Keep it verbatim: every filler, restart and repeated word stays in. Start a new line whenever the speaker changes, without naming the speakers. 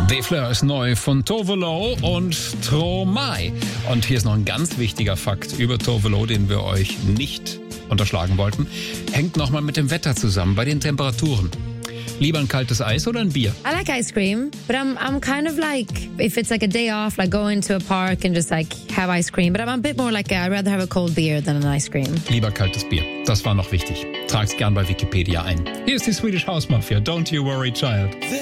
The Fleurs neu von Tove Lo und Stromae. Und hier ist noch ein ganz wichtiger Fakt über Tove Lo, den wir euch nicht unterschlagen wollten. Hängt nochmal mit dem Wetter zusammen, bei den Temperaturen. Lieber ein kaltes Eis oder ein Bier?
I like ice cream, but I'm I'm kind of like, if it's like a day off, like going to a park and just like have ice cream. But I'm a bit more like, a, I'd rather have a cold beer than an ice cream.
Lieber kaltes Bier. Das war noch wichtig. Trag's gern bei Wikipedia ein. Hier ist die Swedish House Mafia. Don't you worry, child.